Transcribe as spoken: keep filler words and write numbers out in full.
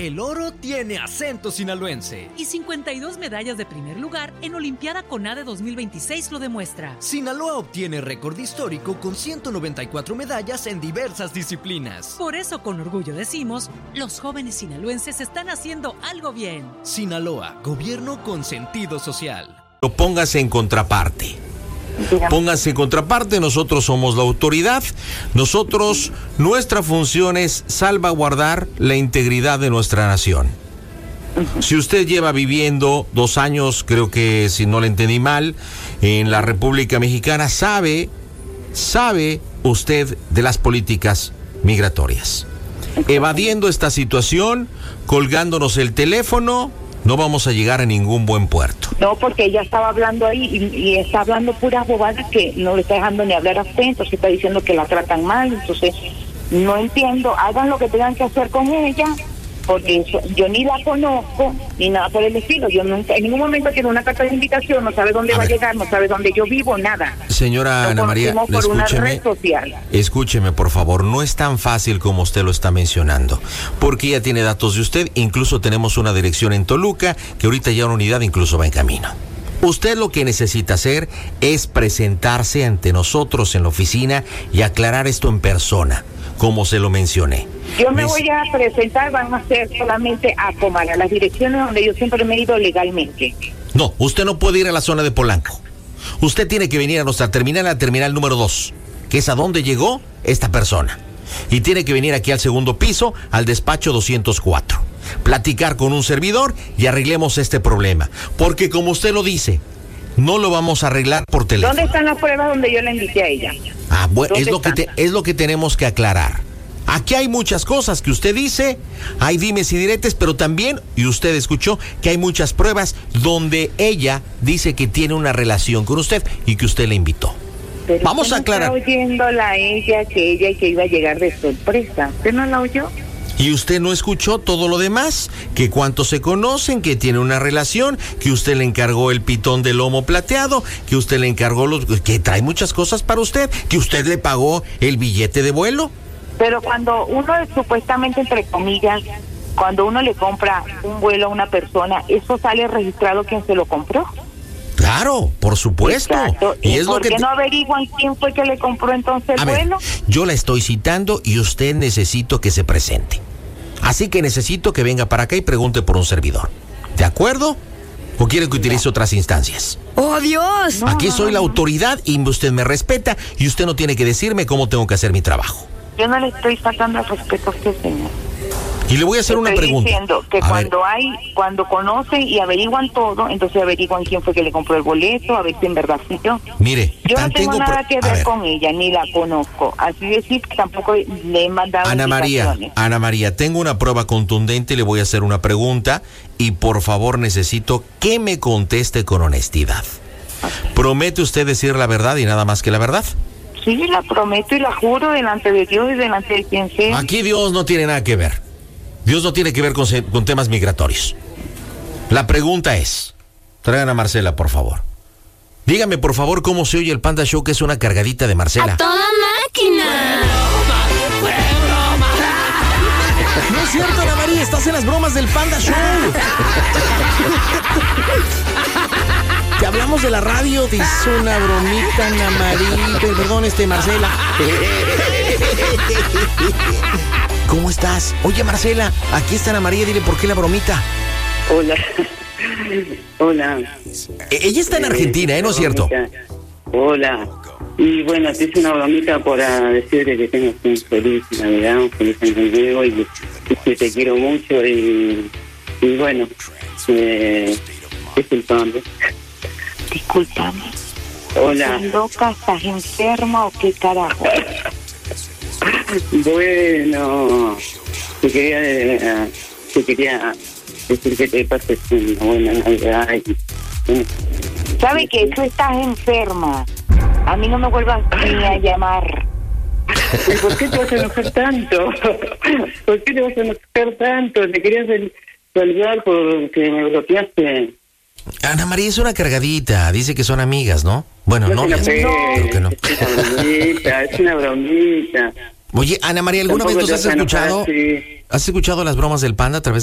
El oro tiene acento sinaloense. Y cincuenta y dos medallas de primer lugar en Olimpiada CONADE dos mil veintiséis lo demuestra. Sinaloa obtiene récord histórico con ciento noventa y cuatro medallas en diversas disciplinas. Por eso, con orgullo decimos, los jóvenes sinaloenses están haciendo algo bien. Sinaloa, gobierno con sentido social. Póngase en contraparte. Póngase en contraparte, nosotros somos la autoridad, nosotros, nuestra función es salvaguardar la integridad de nuestra nación. Si usted lleva viviendo dos años, creo que si no le entendí mal, en la República Mexicana, sabe, sabe usted de las políticas migratorias. Evadiendo esta situación, colgándonos el teléfono, no vamos a llegar a ningún buen puerto. No, porque ella estaba hablando ahí y, y está hablando puras bobadas que no le está dejando ni hablar a usted, entonces está diciendo que la tratan mal, entonces no entiendo, hagan lo que tengan que hacer con ella, porque eso, yo ni la conozco, ni nada por el estilo, yo nunca, en ningún momento tiene una carta de invitación, no sabe dónde a va ver. a llegar, no sabe dónde yo vivo, nada. Señora Ana María, por escúcheme, una red social. escúcheme por favor, no es tan fácil como usted lo está mencionando, porque ella tiene datos de usted, incluso tenemos una dirección en Toluca, que ahorita ya una unidad incluso va en camino. Usted lo que necesita hacer es presentarse ante nosotros en la oficina y aclarar esto en persona, como se lo mencioné. Yo me voy a presentar, van a ser solamente a Comar, a las direcciones donde yo siempre me he ido legalmente. No, usted no puede ir a la zona de Polanco. Usted tiene que venir a nuestra terminal, a la terminal número dos, que es a donde llegó esta persona. Y tiene que venir aquí al segundo piso, al despacho doscientos cuatro. Platicar con un servidor y arreglemos este problema. Porque como usted lo dice, no lo vamos a arreglar por teléfono. ¿Dónde están las pruebas donde yo le invité a ella? Ah, bueno, es lo, que te, es lo que tenemos que aclarar. Aquí hay muchas cosas que usted dice, hay dimes y diretes, pero también, y usted escuchó, que hay muchas pruebas donde ella dice que tiene una relación con usted y que usted le invitó. Pero vamos usted a aclarar. No está oyéndola a ella, que ella y que iba a llegar de sorpresa. ¿Usted no la oyó? Y usted no escuchó todo lo demás, que cuántos se conocen, que tiene una relación, que usted le encargó el pitón de lomo plateado, que usted le encargó los, que trae muchas cosas para usted, que usted le pagó el billete de vuelo. Pero cuando uno supuestamente, entre comillas, cuando uno le compra un vuelo a una persona, ¿eso sale registrado quién se lo compró? Claro, por supuesto. Exacto. ¿Y, y es por lo que qué te... no averiguan quién fue que le compró entonces el a vuelo? Ver, yo la estoy citando y usted necesito que se presente. Así que necesito que venga para acá y pregunte por un servidor. ¿De acuerdo? ¿O quiere que utilice otras instancias? ¡Oh, Dios! No, Aquí soy no, la no. autoridad y usted me respeta y usted no tiene que decirme cómo tengo que hacer mi trabajo. Yo no le estoy faltando el respeto a usted, señor. Y le voy a hacer estoy una pregunta. diciendo que a cuando ver. hay, cuando conocen y averiguan todo, entonces averiguan quién fue que le compró el boleto, a ver si en verdad fui yo. Mire, yo no tengo nada pro... que ver con ella, ni la conozco. Así decir que tampoco le he mandado Ana María, Ana María, tengo una prueba contundente y le voy a hacer una pregunta y por favor necesito que me conteste con honestidad. Okay. ¿Promete usted decir la verdad y nada más que la verdad? Sí, la prometo y la juro delante de Dios y delante de quien sea. Aquí Dios no tiene nada que ver. Dios no tiene que ver con, con temas migratorios. La pregunta es, traigan a Marcela, por favor. Dígame, por favor, cómo se oye el Panda Show, que es una cargadita de Marcela. ¡A toda máquina! ¡Fue broma! ¡Fue broma! No es cierto, Ana María, estás en las bromas del Panda Show. Te hablamos de la radio, te hizo una bromita, Ana María, perdón, este, Marcela. ¿Cómo estás? Oye, Marcela, aquí está Ana María, dile por qué la bromita. Hola. Hola. Ella está en Argentina, ¿eh? ¿No es cierto? Hola. Y bueno, te hice una bromita para decirte que tengas un feliz Navidad, un feliz año nuevo y que te quiero mucho y, y bueno, eh, disculpame. Disculpame. Hola. ¿Estás loca? ¿Estás enferma o qué carajo? Bueno, te quería, te quería decir que te pases una buena Navidad. Y, eh. ¿Sabe que tú estás enferma? A mí no me vuelvas ni a llamar. ¿Y por qué te vas a enojar tanto? ¿Por qué te vas a enojar tanto? Te quería saludar porque me bloqueaste. Ana María es una cargadita, dice que son amigas, ¿no? Bueno, no, no, no, creo que no. Es una bromita, es una bromita. Oye, Ana María, ¿alguna vez nos has escuchado? ¿Has escuchado las bromas del Panda a través